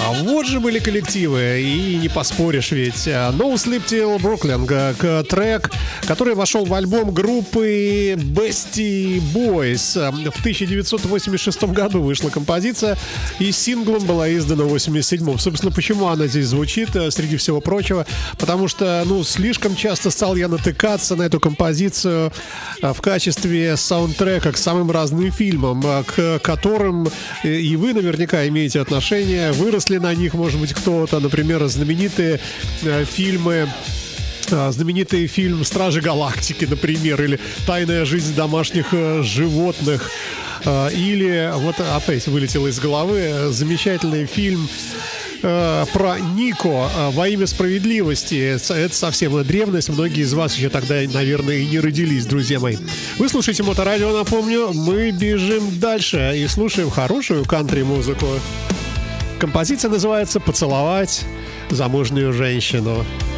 Вот же были коллективы, и не поспоришь ведь. No Sleep Till Brooklyn, трек, который вошел в альбом группы Beastie Boys. В 1986 году вышла композиция, и синглом была издана в 1987. Собственно, почему она здесь звучит, среди всего прочего? Потому что, слишком часто стал я натыкаться на эту композицию в качестве саундтрека к самым разным фильмам, к которым и вы наверняка имеете отношение, выросли на них, может быть, кто-то, например, знаменитый фильм «Стражи Галактики», например, или «Тайная жизнь домашних животных», или, вот опять вылетело из головы, замечательный фильм про Нико «Во имя справедливости». Это совсем древность. Многие из вас еще тогда, наверное, и не родились, друзья мои. Вы слушаете Моторадио, напомню. Мы бежим дальше и слушаем хорошую кантри-музыку. Композиция называется «Поцеловать замужнюю женщину».